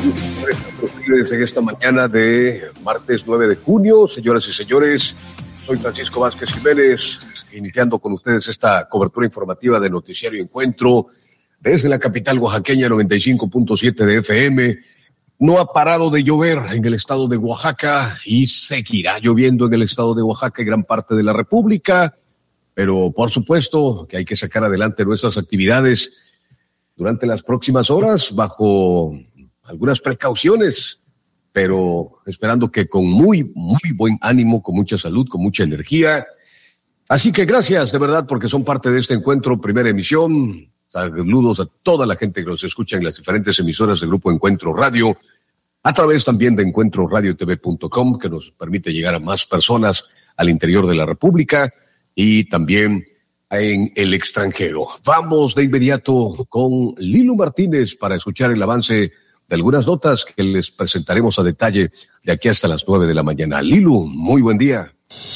Ustedes en esta mañana de martes 9 de junio, señoras y señores, soy Francisco Vázquez Jiménez, iniciando con ustedes esta cobertura informativa de Noticiario Encuentro desde la capital oaxaqueña, 95.7 de FM. No ha parado de llover en el estado de Oaxaca y seguirá lloviendo en el estado de Oaxaca y gran parte de la República, pero por supuesto que hay que sacar adelante nuestras actividades durante las próximas horas bajo algunas precauciones, pero esperando que con muy buen ánimo, con mucha salud, con mucha energía. Así que gracias de verdad porque son parte de este encuentro, primera emisión. Saludos a toda la gente que nos escucha en las diferentes emisoras del Grupo Encuentro Radio, a través también de encuentroradiotv.com, que nos permite llegar a más personas al interior de la República y también en el extranjero. Vamos de inmediato con Lilu Martínez para escuchar el avance de algunas notas que les presentaremos a detalle de aquí hasta las 9 de la mañana. Lilu, muy buen día.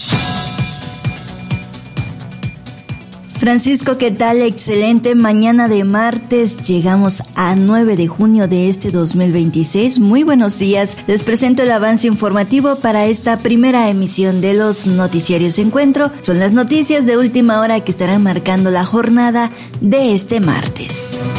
Francisco, ¿qué tal? Excelente mañana de martes. Llegamos a 9 de junio de este 2026. Muy buenos días. Les presento el avance informativo para esta primera emisión de los Noticiarios Encuentro. Son las noticias de última hora que estarán marcando la jornada de este martes.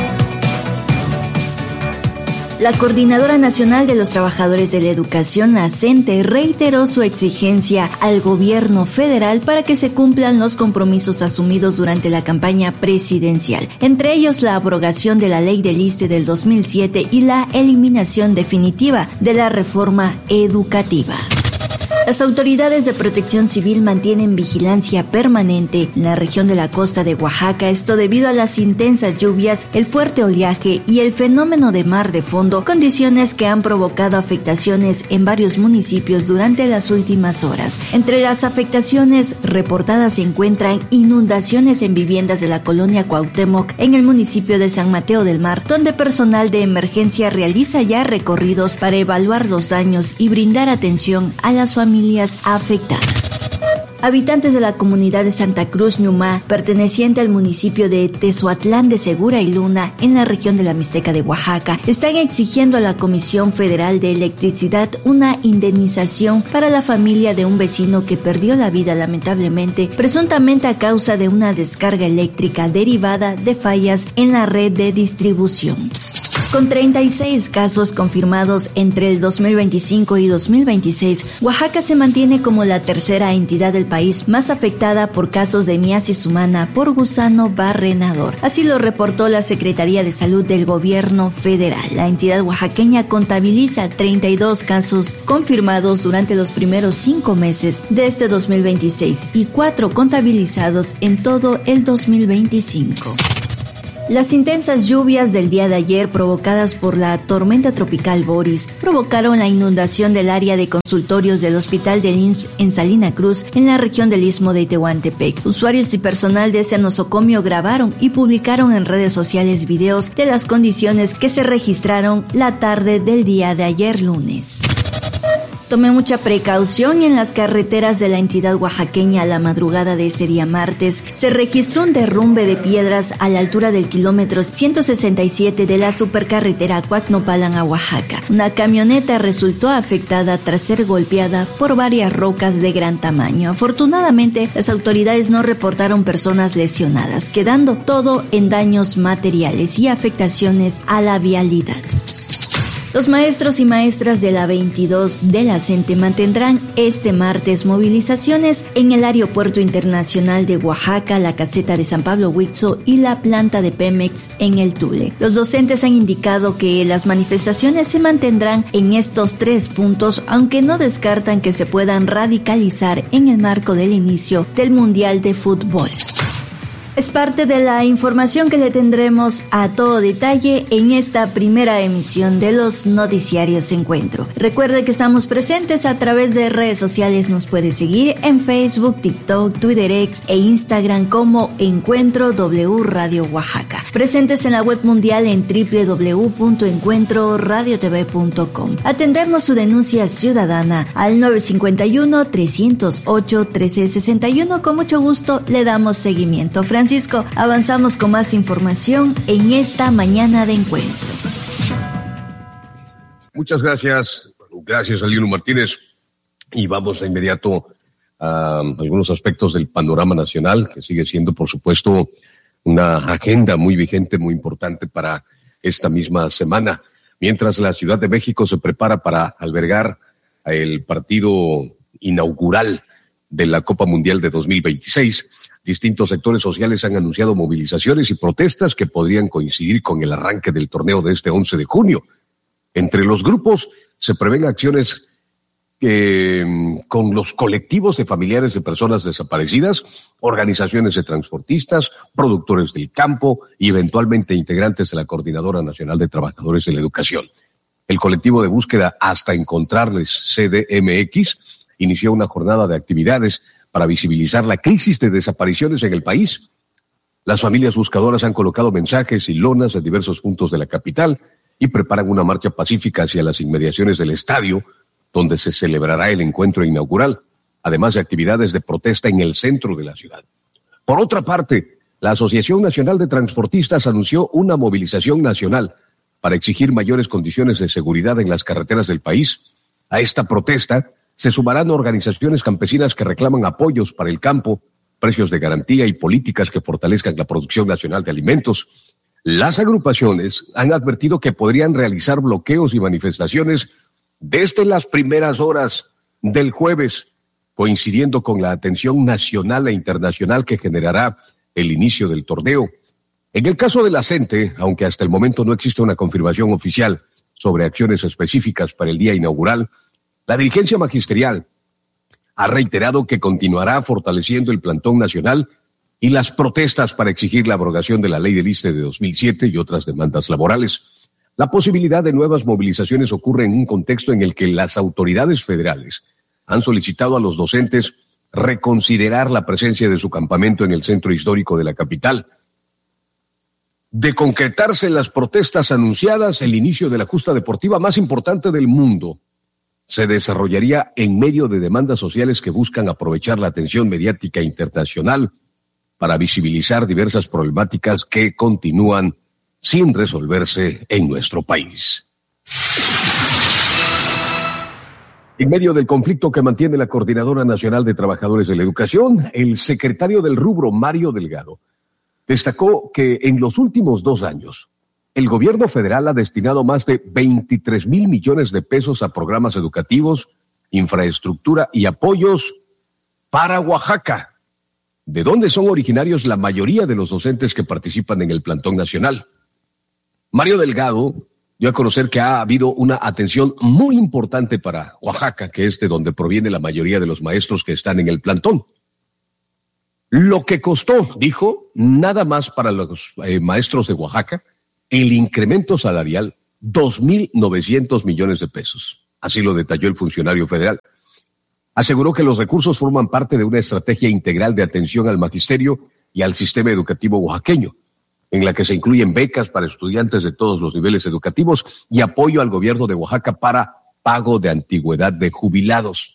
La Coordinadora Nacional de los Trabajadores de la Educación, ACENTE, reiteró su exigencia al gobierno federal para que se cumplan los compromisos asumidos durante la campaña presidencial, entre ellos la abrogación de la Ley del ISSSTE del 2007 y la eliminación definitiva de la reforma educativa. Las autoridades de protección civil mantienen vigilancia permanente en la región de la costa de Oaxaca, esto debido a las intensas lluvias, el fuerte oleaje y el fenómeno de mar de fondo, condiciones que han provocado afectaciones en varios municipios durante las últimas horas. Entre las afectaciones reportadas se encuentran inundaciones en viviendas de la colonia Cuauhtémoc en el municipio de San Mateo del Mar, donde personal de emergencia realiza ya recorridos para evaluar los daños y brindar atención a las familias afectadas. Habitantes de la comunidad de Santa Cruz Ñumá, perteneciente al municipio de Tezoatlán de Segura y Luna, en la región de la Mixteca de Oaxaca, están exigiendo a la Comisión Federal de Electricidad una indemnización para la familia de un vecino que perdió la vida lamentablemente, presuntamente a causa de una descarga eléctrica derivada de fallas en la red de distribución. Con 36 casos confirmados entre el 2025 y 2026, Oaxaca se mantiene como la tercera entidad del país más afectada por casos de miasis humana por gusano barrenador. Así lo reportó la Secretaría de Salud del Gobierno Federal. La entidad oaxaqueña contabiliza 32 casos confirmados durante los primeros 5 meses de este 2026 y 4 contabilizados en todo el 2025. Las intensas lluvias del día de ayer provocadas por la tormenta tropical Boris provocaron la inundación del área de consultorios del Hospital del IMSS en Salina Cruz, en la región del Istmo de Tehuantepec. Usuarios y personal de ese nosocomio grabaron y publicaron en redes sociales videos de las condiciones que se registraron la tarde del día de ayer lunes. Tome mucha precaución en las carreteras de la entidad oaxaqueña. A la madrugada de este día martes se registró un derrumbe de piedras a la altura del kilómetro 167 de la supercarretera Cuacnopalan a Oaxaca. Una camioneta resultó afectada tras ser golpeada por varias rocas de gran tamaño. Afortunadamente, las autoridades no reportaron personas lesionadas, quedando todo en daños materiales y afectaciones a la vialidad. Los maestros y maestras de la 22 de la CENTE mantendrán este martes movilizaciones en el Aeropuerto Internacional de Oaxaca, la caseta de San Pablo Huitzzo y la planta de Pemex en el Tule. Los docentes han indicado que las manifestaciones se mantendrán en estos 3 puntos, aunque no descartan que se puedan radicalizar en el marco del inicio del Mundial de Fútbol. Es parte de la información que le tendremos a todo detalle en esta primera emisión de los Noticiarios Encuentro. Recuerde que estamos presentes a través de redes sociales. Nos puede seguir en Facebook, TikTok, Twitter X e Instagram como Encuentro W Radio Oaxaca. Presentes en la web mundial en www.encuentroradiotv.com. Atendemos su denuncia ciudadana al 951-308-1361. Con mucho gusto le damos seguimiento. Francisco, avanzamos con más información en esta mañana de encuentro. Muchas gracias. Gracias, Alieno Martínez. Y vamos de inmediato a algunos aspectos del panorama nacional, que sigue siendo, por supuesto, una agenda muy vigente, muy importante para esta misma semana. Mientras la Ciudad de México se prepara para albergar el partido inaugural de la Copa Mundial de 2026, distintos sectores sociales han anunciado movilizaciones y protestas que podrían coincidir con el arranque del torneo de este 11 de junio. Entre los grupos se prevén acciones con los colectivos de familiares de personas desaparecidas, organizaciones de transportistas, productores del campo y eventualmente integrantes de la Coordinadora Nacional de Trabajadores de la Educación. El colectivo de búsqueda Hasta Encontrarles CDMX inició una jornada de actividades para visibilizar la crisis de desapariciones en el país. Las familias buscadoras han colocado mensajes y lonas en diversos puntos de la capital y preparan una marcha pacífica hacia las inmediaciones del estadio, donde se celebrará el encuentro inaugural, además de actividades de protesta en el centro de la ciudad. Por otra parte, la Asociación Nacional de Transportistas anunció una movilización nacional para exigir mayores condiciones de seguridad en las carreteras del país. A esta protesta se sumarán organizaciones campesinas que reclaman apoyos para el campo, precios de garantía y políticas que fortalezcan la producción nacional de alimentos. Las agrupaciones han advertido que podrían realizar bloqueos y manifestaciones desde las primeras horas del jueves, coincidiendo con la atención nacional e internacional que generará el inicio del torneo. En el caso de la CENTE, aunque hasta el momento no existe una confirmación oficial sobre acciones específicas para el día inaugural, la dirigencia magisterial ha reiterado que continuará fortaleciendo el plantón nacional y las protestas para exigir la abrogación de la Ley del ISSSTE de 2007 y otras demandas laborales. La posibilidad de nuevas movilizaciones ocurre en un contexto en el que las autoridades federales han solicitado a los docentes reconsiderar la presencia de su campamento en el centro histórico de la capital. De concretarse las protestas anunciadas, el inicio de la justa deportiva más importante del mundo se desarrollaría en medio de demandas sociales que buscan aprovechar la atención mediática internacional para visibilizar diversas problemáticas que continúan sin resolverse en nuestro país. En medio del conflicto que mantiene la Coordinadora Nacional de Trabajadores de la Educación, el secretario del rubro, Mario Delgado, destacó que en los últimos 2 años, el gobierno federal ha destinado más de 23,000 millones de pesos a programas educativos, infraestructura y apoyos para Oaxaca, de donde son originarios la mayoría de los docentes que participan en el plantón nacional. Mario Delgado dio a conocer que ha habido una atención muy importante para Oaxaca, que es de donde proviene la mayoría de los maestros que están en el plantón. Lo que costó, dijo, nada más para los maestros de Oaxaca, el incremento salarial, 2,900 millones de pesos. Así lo detalló el funcionario federal. Aseguró que los recursos forman parte de una estrategia integral de atención al magisterio y al sistema educativo oaxaqueño, en la que se incluyen becas para estudiantes de todos los niveles educativos y apoyo al gobierno de Oaxaca para pago de antigüedad de jubilados.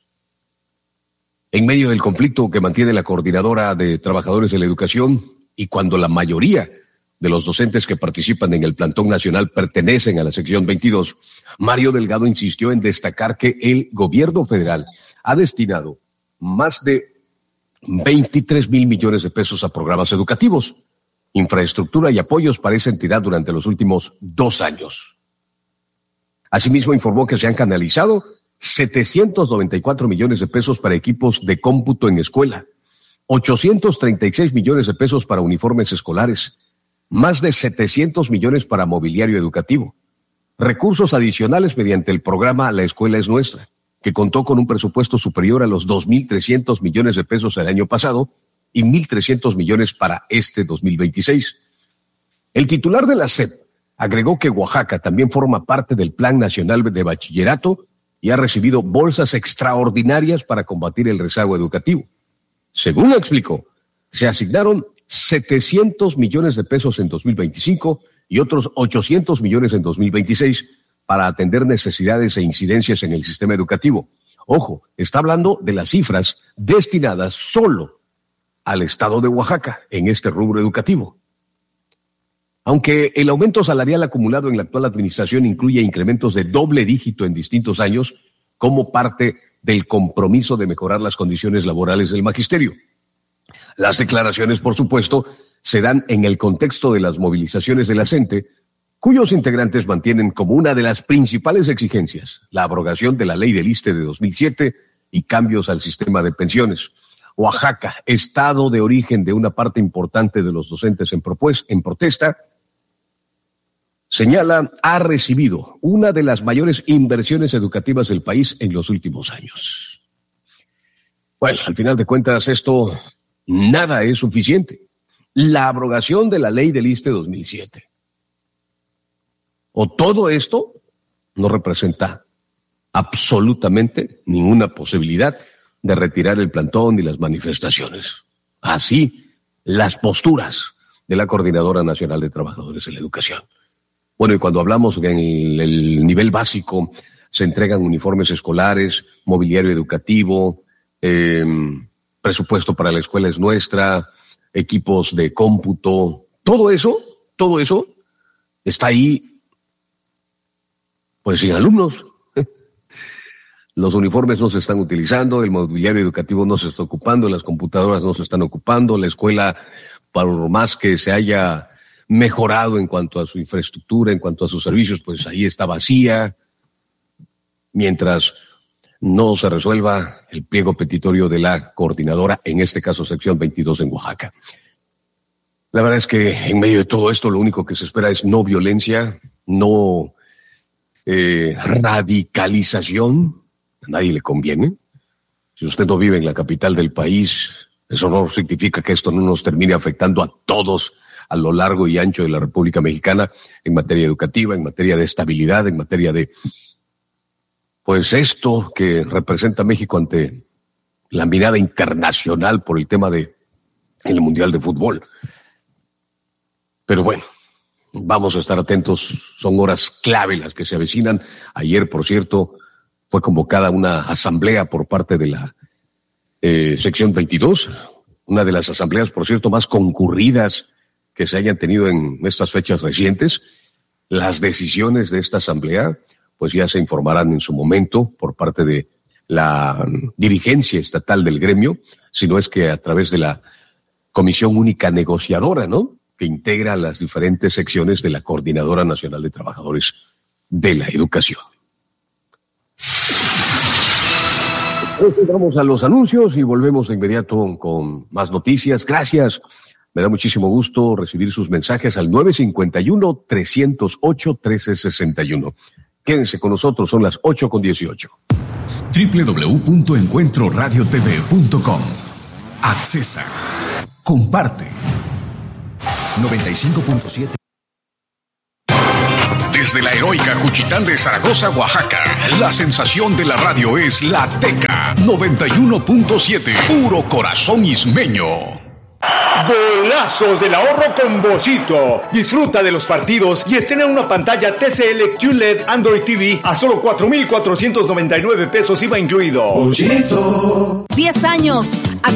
En medio del conflicto que mantiene la Coordinadora de Trabajadores de la Educación y cuando la mayoría de los docentes que participan en el plantón nacional pertenecen a la sección 22, Mario Delgado insistió en destacar que el gobierno federal ha destinado más de 23,000 millones de pesos a programas educativos, infraestructura y apoyos para esa entidad durante los últimos 2 años. Asimismo, informó que se han canalizado 794 millones de pesos para equipos de cómputo en escuela, 836 millones de pesos para uniformes escolares, más de 700 millones para mobiliario educativo, recursos adicionales mediante el programa La Escuela es Nuestra, que contó con un presupuesto superior a los 2,300 millones de pesos el año pasado y 1,300 millones para este 2026. El titular de la SEP agregó que Oaxaca también forma parte del Plan Nacional de Bachillerato y ha recibido bolsas extraordinarias para combatir el rezago educativo. Según explicó, se asignaron 700 millones de pesos en 2025 y otros 800 millones en 2026 para atender necesidades e incidencias en el sistema educativo. Ojo, está hablando de las cifras destinadas solo al estado de Oaxaca en este rubro educativo. Aunque el aumento salarial acumulado en la actual administración incluye incrementos de doble dígito en distintos años como parte del compromiso de mejorar las condiciones laborales del magisterio. Las declaraciones, por supuesto, se dan en el contexto de las movilizaciones de la CENTE, cuyos integrantes mantienen como una de las principales exigencias la abrogación de la ley del ISSSTE de 2007 y cambios al sistema de pensiones. Oaxaca, estado de origen de una parte importante de los docentes en protesta, señala, ha recibido una de las mayores inversiones educativas del país en los últimos años. Bueno, al final de cuentas, esto nada es suficiente. La abrogación de la ley del ISSSTE 2007. O todo esto no representa absolutamente ninguna posibilidad de retirar el plantón y las manifestaciones. Así, las posturas de la Coordinadora Nacional de Trabajadores en la Educación. Bueno, y cuando hablamos en el nivel básico, se entregan uniformes escolares, mobiliario educativo, presupuesto para la escuela es nuestra, equipos de cómputo, todo eso está ahí, pues sin alumnos. Los uniformes no se están utilizando, el mobiliario educativo no se está ocupando, las computadoras no se están ocupando, la escuela, por más que se haya mejorado en cuanto a su infraestructura, en cuanto a sus servicios, pues ahí está vacía, mientras no se resuelva el pliego petitorio de la coordinadora, en este caso sección 22 en Oaxaca. La verdad es que en medio de todo esto lo único que se espera es no violencia, no radicalización. A nadie le conviene. Si usted no vive en la capital del país, eso no significa que esto no nos termine afectando a todos a lo largo y ancho de la República Mexicana en materia educativa, en materia de estabilidad, en materia de, pues esto que representa México ante la mirada internacional por el tema de el Mundial de Fútbol. Pero bueno, vamos a estar atentos, son horas clave las que se avecinan. Ayer, por cierto, fue convocada una asamblea por parte de la sección 22, una de las asambleas, por cierto, más concurridas que se hayan tenido en estas fechas recientes. Las decisiones de esta asamblea, pues ya se informarán en su momento por parte de la dirigencia estatal del gremio, si no es que a través de la Comisión Única Negociadora, ¿no?, que integra las diferentes secciones de la Coordinadora Nacional de Trabajadores de la Educación. Vamos a los anuncios y volvemos de inmediato con más noticias. Gracias. Me da muchísimo gusto recibir sus mensajes al 951-308-1361. Quédense con nosotros, son las 8:18. www.encuentroradiotv.com. Accesa. Comparte. 95.7. Desde la heroica Juchitán de Zaragoza, Oaxaca, la sensación de la radio es La Teca 91.7, puro corazón ismeño. Golazos del ahorro con Bochito. Disfruta de los partidos y estrena una pantalla TCL QLED Android TV a solo 4,499 pesos IVA incluido. Bochito. 10 años.